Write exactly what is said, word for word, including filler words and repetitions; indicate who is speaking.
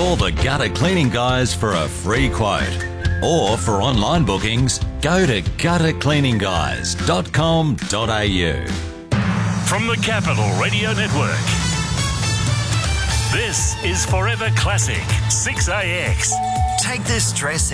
Speaker 1: Call the Gutter Cleaning Guys for a free quote. Or for online bookings, go to gutter cleaning guys dot com dot a u.
Speaker 2: From the Capital Radio Network, this is Forever Classic six A X.
Speaker 3: Take the stress